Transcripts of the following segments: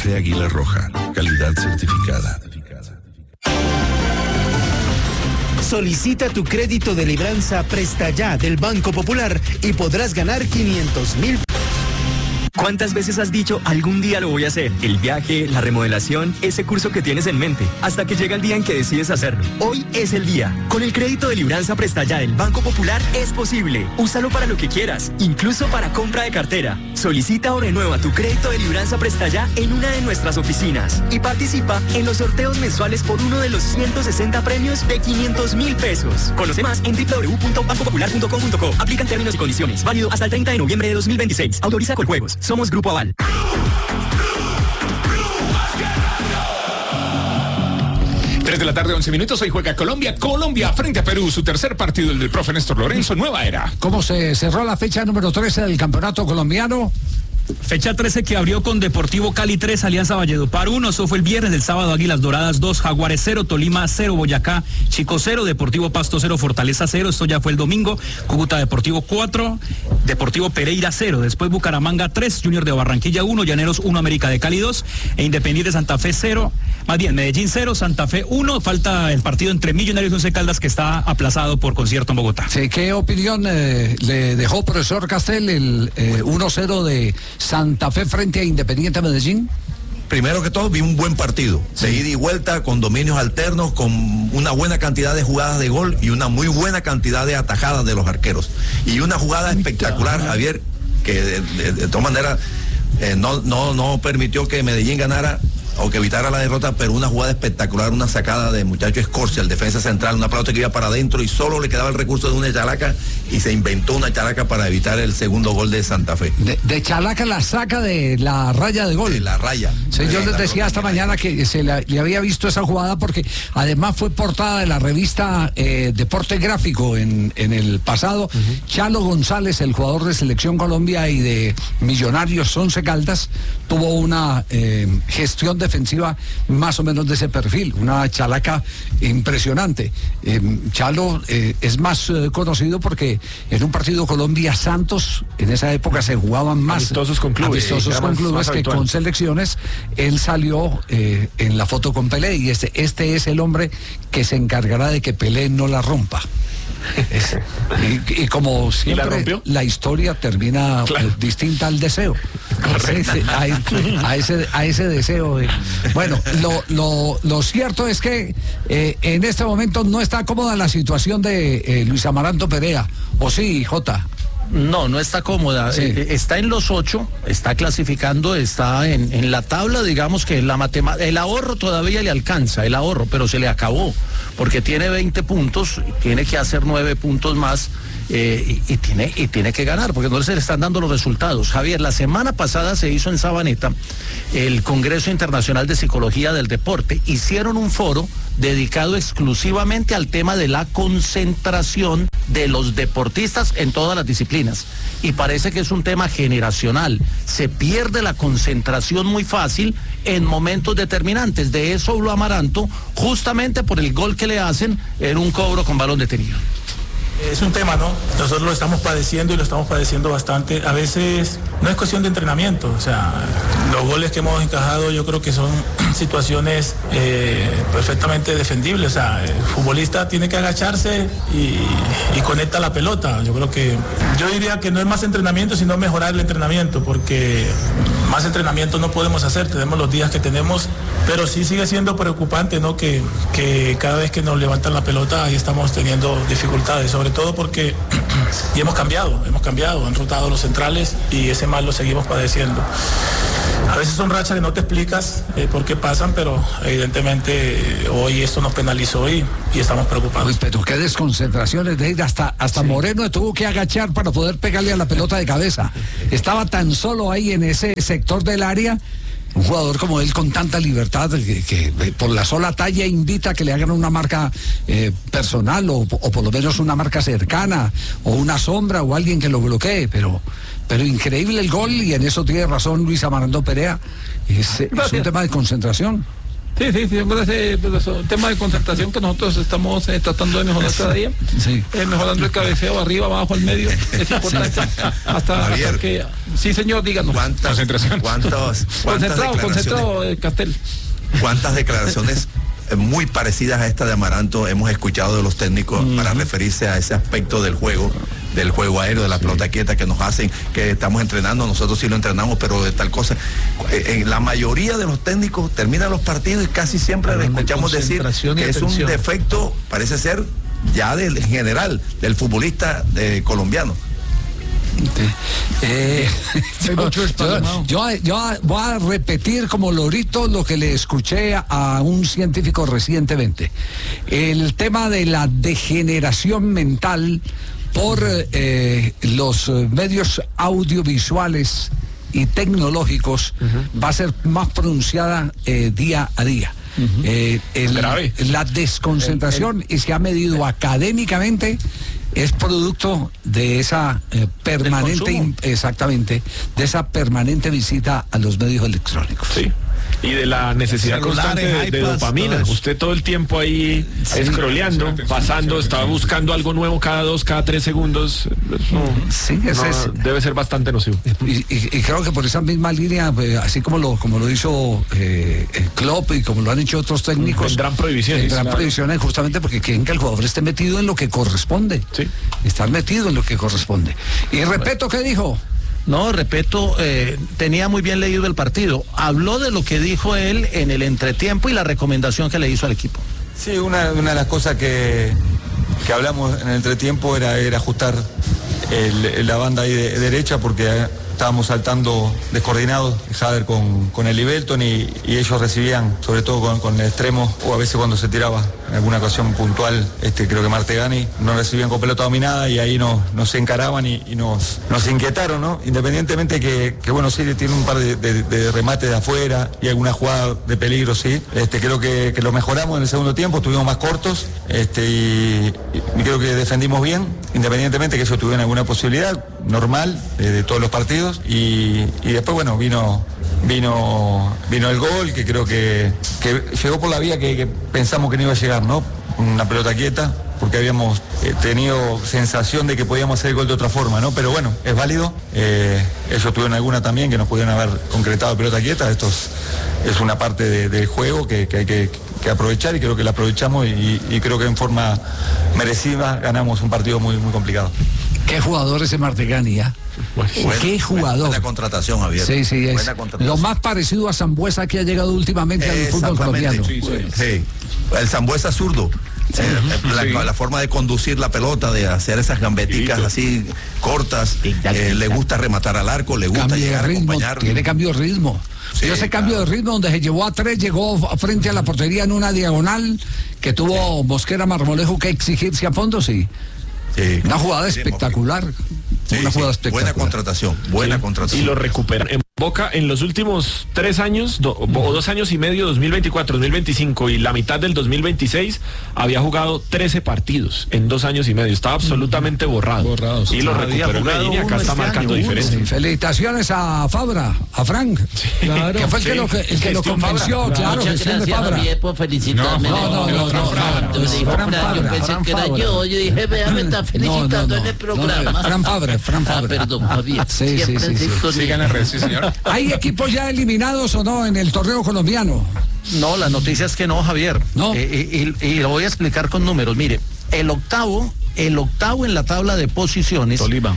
Café Águila Roja, calidad certificada. Solicita tu crédito de libranza Presta Ya del Banco Popular y podrás ganar 500,000. ¿Cuántas veces has dicho, algún día lo voy a hacer? El viaje, la remodelación, ese curso que tienes en mente, hasta que llega el día en que decides hacerlo. Hoy es el día. Con el crédito de libranza Presta Ya del Banco Popular es posible. Úsalo para lo que quieras, incluso para compra de cartera. Solicita o renueva tu crédito de libranza Presta Ya en una de nuestras oficinas y participa en los sorteos mensuales por uno de los 160 premios de 500,000 pesos. Conoce más en www.bancopopular.com.co. Aplican términos y condiciones. Válido hasta el 30 de noviembre de 2026. Autoriza Coljuegos. Somos Grupo Aval. 3 de la tarde, 11 minutos. Hoy juega Colombia frente a Perú. Su tercer partido, el del profe Néstor Lorenzo, nueva era. ¿Cómo se cerró la fecha número 13 del campeonato colombiano? Fecha 13 que abrió con Deportivo Cali 3, Alianza Valledupar 1, eso fue el viernes. Del sábado, Águilas Doradas 2, Jaguares 0, Tolima 0, Boyacá Chico 0, Deportivo Pasto 0, Fortaleza 0, esto ya fue el domingo. Cúcuta Deportivo 4, Deportivo Pereira 0, después Bucaramanga 3, Junior de Barranquilla 1, Llaneros 1, América de Cali 2, e Independiente Santa Fe 0, más bien Medellín 0, Santa Fe 1, falta el partido entre Millonarios y Once Caldas que está aplazado por concierto en Bogotá. Sí, ¿qué opinión le dejó profesor Castel el 1-0 de Santa Fe frente a Independiente Medellín? Primero que todo, vi un buen partido, de ida y vuelta, con dominios alternos, con una buena cantidad de jugadas de gol y una muy buena cantidad de atajadas de los arqueros. Y una jugada espectacular, Javier, que de todas maneras no permitió que Medellín ganara o que evitara la derrota, pero una jugada espectacular, una sacada de muchacho Escorcia, el defensa central, una pelota que iba para adentro y solo le quedaba el recurso de una chalaca y se inventó una chalaca para evitar el segundo gol de Santa Fe. De chalaca la saca de la raya de gol. De la raya. Sí, yo les decía esta mañana que le había visto esa jugada porque además fue portada de la revista Deporte Gráfico en el pasado. Chalo González, el jugador de Selección Colombia y de Millonarios Once Caldas, tuvo una gestión defensiva más o menos de ese perfil, una chalaca impresionante. Chalo es más conocido porque en un partido Colombia-Santos, en esa época se jugaban más amistosos con clubes que con selecciones. Él salió en la foto con Pelé y este es el hombre que se encargará de que Pelé no la rompa. Y como siempre la historia termina distinta al deseo. A ese deseo. Bueno, lo cierto es que en este momento no está cómoda la situación de Luis Amaranto Perea. ¿O sí, Jota? No está cómoda. Sí. Está en los 8, está clasificando, está en la tabla, digamos que el ahorro todavía le alcanza, pero se le acabó, porque tiene 20 puntos, tiene que hacer 9 puntos más. Y tiene que ganar, porque no se le están dando los resultados. Javier, la semana pasada se hizo en Sabaneta el Congreso Internacional de Psicología del Deporte. Hicieron un foro dedicado exclusivamente al tema de la concentración de los deportistas en todas las disciplinas. Y parece que es un tema generacional. Se pierde la concentración muy fácil en momentos determinantes. De eso habló Amaranto, justamente por el gol que le hacen en un cobro con balón detenido. Es un tema, ¿no? Nosotros lo estamos padeciendo y lo estamos padeciendo bastante. A veces no es cuestión de entrenamiento, o sea, los goles que hemos encajado yo creo que son situaciones perfectamente defendibles. O sea, el futbolista tiene que agacharse y conecta la pelota. Yo diría que no es más entrenamiento, sino mejorar el entrenamiento, porque más entrenamiento no podemos hacer, tenemos los días que tenemos, pero sí sigue siendo preocupante, ¿no? Que cada vez que nos levantan la pelota ahí estamos teniendo dificultades, sobre todo porque y hemos cambiado, han rotado los centrales y ese mal lo seguimos padeciendo. A veces son rachas que no te explicas por qué pasan, pero evidentemente hoy esto nos penalizó y estamos preocupados. Uy, pero qué desconcentraciones de ir hasta sí. Moreno tuvo que agachar para poder pegarle a la pelota de cabeza. Estaba tan solo ahí en ese sector del área. Un jugador como él con tanta libertad que por la sola talla invita a que le hagan una marca personal o por lo menos una marca cercana o una sombra o alguien que lo bloquee, pero increíble el gol y en eso tiene razón Luis Amaranto Perea. Es un tema de concentración. Sí, tema de concentración que nosotros estamos tratando de mejorar cada día. Sí. Mejorando el cabeceo, arriba, abajo, al medio. Es importante. Hasta que... Sí, señor, díganos. Concentración. Concentrado, Castel. ¿Cuántas declaraciones muy parecidas a esta de Amaranto hemos escuchado de los técnicos para referirse a ese aspecto del juego aéreo, de la pelota quieta que nos hacen, que estamos entrenando, nosotros sí lo entrenamos, pero de tal cosa? En la mayoría de los técnicos terminan los partidos y casi siempre le escuchamos decir que es un defecto, parece ser, ya del general, del futbolista colombiano. Yo voy a repetir como lorito lo que le escuché a un científico recientemente. El tema de la degeneración mental por los medios audiovisuales y tecnológicos va a ser más pronunciada día a día. La desconcentración y se ha medido académicamente, es producto de esa permanente, exactamente, de esa permanente visita a los medios electrónicos. Sí. Y de la necesidad constante de dopamina. Usted todo el tiempo ahí scrolleando, pasando, está buscando algo nuevo cada 2, cada 3 segundos. Debe ser bastante nocivo. Y creo que por esa misma línea, así como lo hizo Klopp y como lo han hecho otros técnicos, tendrán prohibiciones. Prohibiciones justamente porque quieren que el jugador esté metido en lo que corresponde. Sí. Estar metido en lo que corresponde. Y respeto, ¿qué dijo? No, Repeto, tenía muy bien leído el partido. Habló de lo que dijo él en el entretiempo y la recomendación que le hizo al equipo. Sí, una de las cosas que hablamos en el entretiempo era ajustar la banda ahí de derecha, porque estábamos saltando descoordinados, Jader con el Ibelton, y ellos recibían, sobre todo con el extremo, o a veces cuando se tiraba en alguna ocasión puntual, creo que Martegani, no recibían con pelota dominada y ahí nos encaraban y nos inquietaron, ¿no? Independientemente que bueno, sí, tiene un par de remates de afuera y alguna jugada de peligro, sí. Creo que lo mejoramos en el segundo tiempo, estuvimos más cortos, y creo que defendimos bien, independientemente que ellos tuvieran alguna posibilidad normal de todos los partidos, y después, bueno, vino el gol, que creo que llegó por la vía que pensamos que no iba a llegar, ¿no? Una pelota quieta, porque habíamos tenido sensación de que podíamos hacer el gol de otra forma, ¿no? Pero bueno, es válido. Ellos tuvieron alguna también que nos pudieron haber concretado pelota quieta. Esto es una parte del juego que hay que aprovechar, y creo que la aprovechamos, y creo que en forma merecida ganamos un partido muy, muy complicado. ¿Qué jugador es ese Martegani, ¿eh? ¿Qué jugador? Buena contratación, Javier. Sí, es lo más parecido a Sambuesa que ha llegado últimamente al fútbol colombiano. Sí. El Sambuesa zurdo. La forma de conducir la pelota, de hacer esas gambeticas así cortas, le gusta rematar al arco, le gusta llegar a acompañar. Tiene cambio de ritmo. Sí, ese cambio de ritmo donde se llevó a 3, llegó frente a la portería en una diagonal que tuvo Mosquera Marmolejo que exigirse a fondo, sí. Una jugada espectacular. Buena contratación. Y lo recuperan. En Boca, en los últimos 3 años, o 2 años y medio, 2024, 2025 y la mitad del 2026, había jugado 13 partidos en 2 años y medio. Estaba absolutamente borrado. Y lo recuperó en Medellín, y acá está marcando diferencia. Felicitaciones a Fabra, a Frank, que fue el que lo convenció. Fabra. Claro, muchas gracias, Javier, por felicitarme. No, yo pensé que era yo dije, vea, me está felicitando en el programa. Fran Fabra. Perdón, Javier. Sí. Sigan en red, sí, señor. ¿Hay equipos ya eliminados o no en el torneo colombiano? No, la noticia es que no, Javier. No. Y lo voy a explicar con números. Mire, el octavo en la tabla de posiciones, Tolima,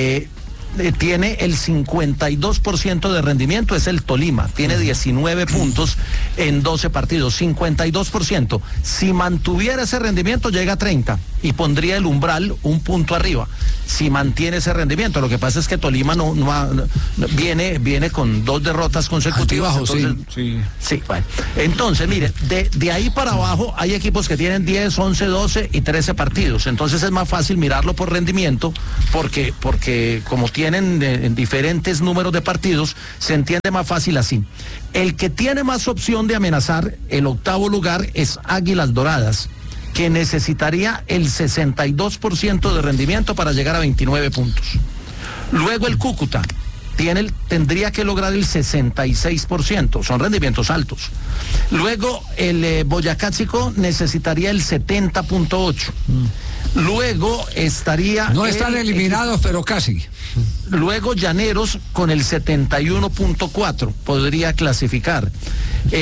tiene el 52% de rendimiento, es el Tolima, tiene 19 puntos en 12 partidos, 52%. Si mantuviera ese rendimiento llega a 30 y pondría el umbral un punto arriba. Si mantiene ese rendimiento, lo que pasa es que Tolima no viene con 2 derrotas consecutivas. Sí, bueno. Entonces, mire, de ahí para abajo hay equipos que tienen 10, 11, 12 y 13 partidos. Entonces es más fácil mirarlo por rendimiento, porque como tienen diferentes números de partidos, se entiende más fácil así. El que tiene más opción de amenazar el octavo lugar es Águilas Doradas, que necesitaría el 62% de rendimiento para llegar a 29 puntos. Luego el Cúcuta, tendría que lograr el 66%, son rendimientos altos. Luego el Boyacá Chico necesitaría el 70.8%. Luego estaría... No están eliminados, pero casi. Luego Llaneros con el 71.4 podría clasificar.